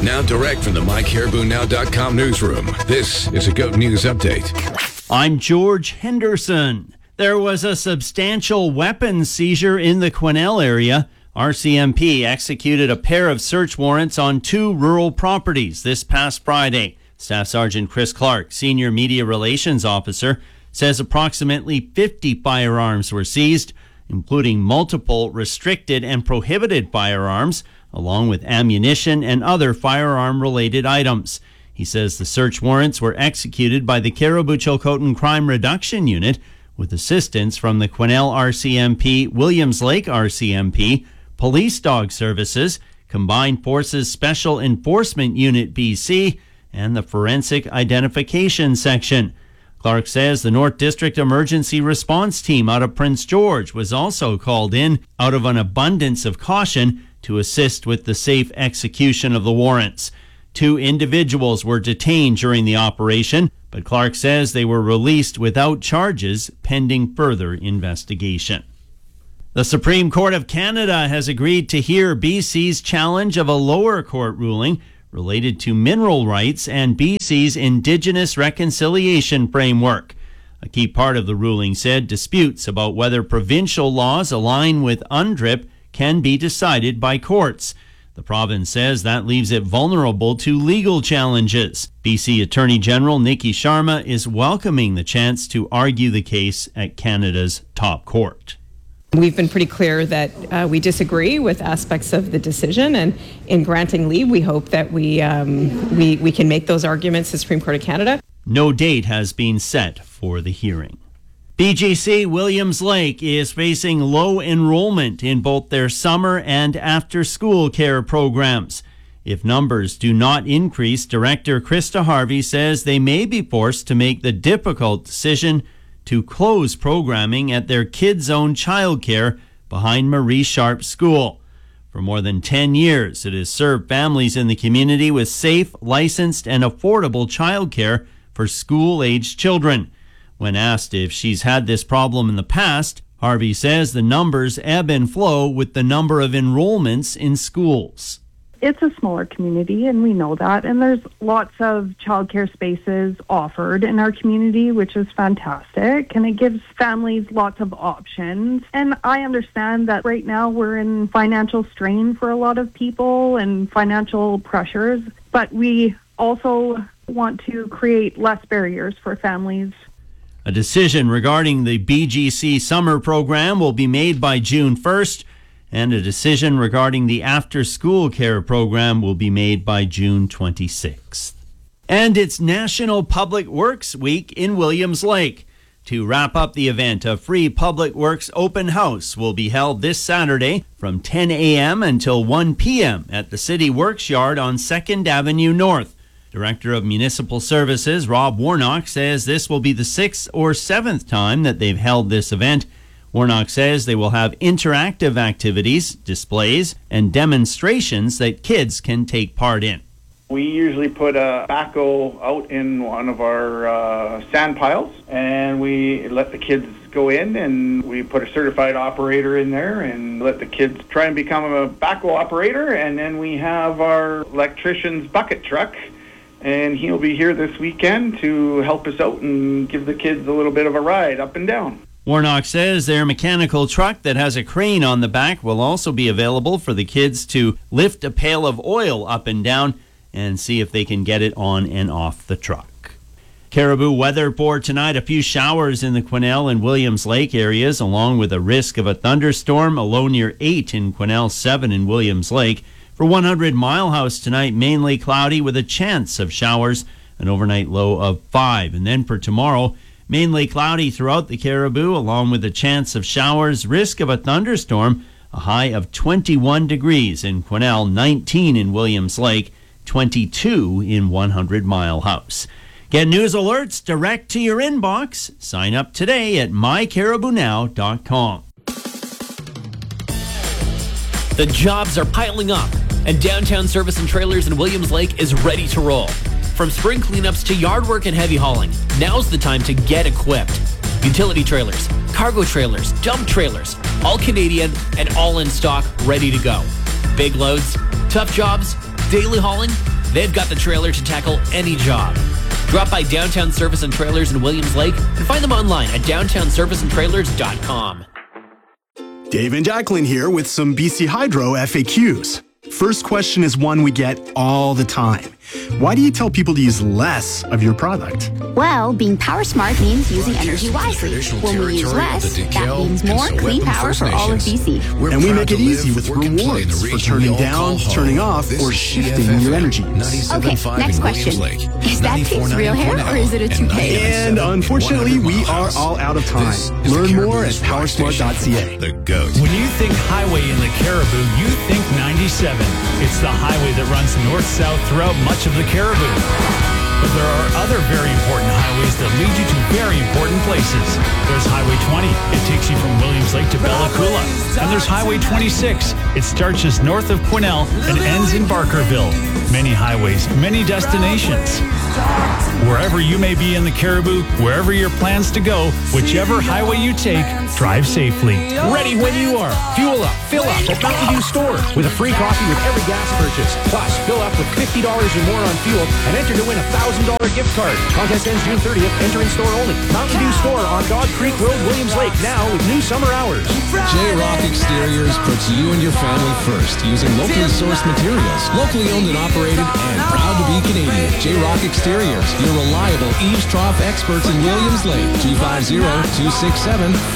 Now direct from the MyCaribouNow.com newsroom, this is a GOAT News Update. I'm George Henderson. There was a substantial weapons seizure in the Quesnel area. RCMP executed a pair of search warrants on 2 rural properties this past Friday. Staff Sergeant Chris Clark, Senior Media Relations Officer, says approximately 50 firearms were seized, including multiple restricted and prohibited firearms, along with ammunition and other firearm-related items. He says the search warrants were executed by the Caribou-Chilcotin Crime Reduction Unit with assistance from the Quesnel RCMP, Williams Lake RCMP, Police Dog Services, Combined Forces Special Enforcement Unit BC, and the Forensic Identification Section. Clark says the North District Emergency Response Team out of Prince George was also called in out of an abundance of caution to assist with the safe execution of the warrants. 2 individuals were detained during the operation, but Clark says they were released without charges pending further investigation. The Supreme Court of Canada has agreed to hear BC's challenge of a lower court ruling related to mineral rights and BC's Indigenous Reconciliation Framework. A key part of the ruling said disputes about whether provincial laws align with UNDRIP can be decided by courts. The province says that leaves it vulnerable to legal challenges. BC Attorney General Nikki Sharma is welcoming the chance to argue the case at Canada's top court. We've been pretty clear that we disagree with aspects of the decision, and in granting leave, we hope that we can make those arguments to the Supreme Court of Canada. No date has been set for the hearing. BGC Williams Lake is facing low enrollment in both their summer and after-school care programs. If numbers do not increase, Director Krista Harvey says they may be forced to make the difficult decision to close programming at their kids-owned childcare behind Marie Sharp School. For more than 10 years, it has served families in the community with safe, licensed, and affordable childcare for school-aged children. When asked if she's had this problem in the past, Harvey says the numbers ebb and flow with the number of enrollments in schools. It's a smaller community, and we know that, and there's lots of childcare spaces offered in our community, which is fantastic, and it gives families lots of options. And I understand that right now we're in financial strain for a lot of people and financial pressures, but we also want to create less barriers for families. A decision regarding the BGC summer program will be made by June 1st, and a decision regarding the after-school care program will be made by June 26th. And it's National Public Works Week in Williams Lake. To wrap up the event, a free Public Works open house will be held this Saturday from 10 a.m. until 1 p.m. at the City Works Yard on 2nd Avenue North. Director of Municipal Services, Rob Warnock, says this will be the 6th or 7th time that they've held this event. Warnock says they will have interactive activities, displays, and demonstrations that kids can take part in. We usually put a backhoe out in one of our sand piles, and we let the kids go in, and we put a certified operator in there and let the kids try and become a backhoe operator. And then we have our electrician's bucket truck, and he'll be here this weekend to help us out and give the kids a little bit of a ride up and down. Warnock says their mechanical truck that has a crane on the back will also be available for the kids to lift a pail of oil up and down and see if they can get it on and off the truck. Caribou weather for tonight, a few showers in the Quesnel and Williams Lake areas, along with a risk of a thunderstorm, a low near 8 in Quesnel, 7 in Williams Lake. For 100 Mile House tonight, mainly cloudy with a chance of showers, an overnight low of 5. And then for tomorrow, mainly cloudy throughout the Caribou, along with a chance of showers, risk of a thunderstorm, a high of 21 degrees in Quesnel, 19 in Williams Lake, 22 in 100 Mile House. Get news alerts direct to your inbox. Sign up today at mycaribounow.com. The jobs are piling up, and Downtown Service and Trailers in Williams Lake is ready to roll. From spring cleanups to yard work and heavy hauling, now's the time to get equipped. Utility trailers, cargo trailers, dump trailers, all Canadian and all in stock, ready to go. Big loads, tough jobs, daily hauling, They've got the trailer to tackle any job. Drop by Downtown Service and Trailers in Williams Lake and find them online at downtownserviceandtrailers.com. Dave and Jacqueline here with some BC Hydro FAQs. First question is one we get all the time. Why do you tell people to use less of your product? Well, being power smart means using energy wisely. When we use less, that means more clean power for all of BC. And we make it easy with rewards for turning down, turning off, or shifting your energy use. Okay, next question. Is that Dave's real hair or is it a toupee? And unfortunately, we are all out of time. Learn more at powersmart.ca. The GOAT. When you think highway in the Cariboo, you think 97. It's the highway that runs north-south throughout much of the Cariboo. But there are other very important highways that lead you to very important places. There's Highway 20. It takes you from Williams Lake to Bella Coola. And there's Highway 26. It starts just north of Quesnel and ends in Barkerville. Many highways, many destinations. Wherever you may be in the Cariboo, wherever your plans to go, whichever highway you take, drive safely. Ready when you are. Fuel up, fill up at Mountain Dew Store with a free coffee with every gas purchase. Plus, fill up with $50 or more on fuel and enter to win a $1,000 gift card. Contest ends June 30th. Enter in store only. Mountain Dew Store on Dog Creek Road, Williams Lake, now with new summer hours. J-Rock Exteriors puts you and your family first using locally sourced materials, locally owned and operated, and proud to be Canadian. J-Rock Exteriors, your reliable eaves trough experts in Williams Lake. 250-267